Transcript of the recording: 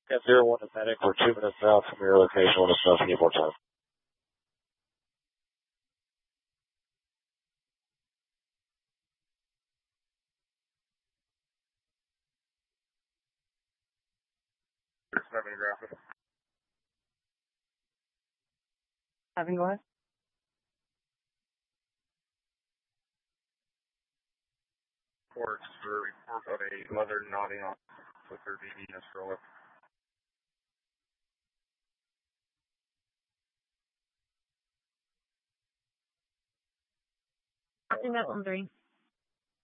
Got 01 to Medic. We're 2 minutes out from your location. Let us know if you need more time. Having go ahead. Reports for report of a mother nodding off with her baby in a stroller. Passing that 1-3.